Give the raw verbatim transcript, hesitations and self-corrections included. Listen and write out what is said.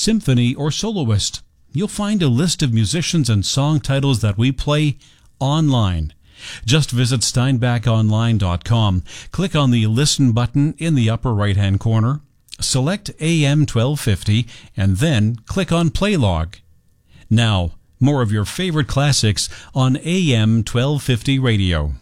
symphony, or soloist. You'll find a list of musicians and song titles that we play online. Just visit steinbach online dot com, click on the Listen button in the upper right-hand corner, select A M twelve fifty, and then click on Play Log. Now, more of your favorite classics on A M twelve fifty Radio.